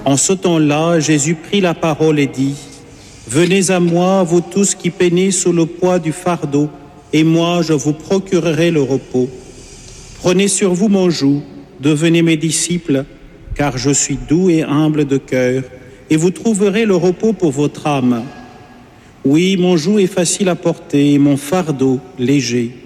En ce temps-là, Jésus prit la parole et dit : « Venez à moi, vous tous qui peinez sous le poids du fardeau, et moi je vous procurerai le repos. Prenez sur vous mon joug, devenez mes disciples, car je suis doux et humble de cœur, et vous trouverez le repos pour votre âme. Oui, mon joug est facile à porter, et mon fardeau léger.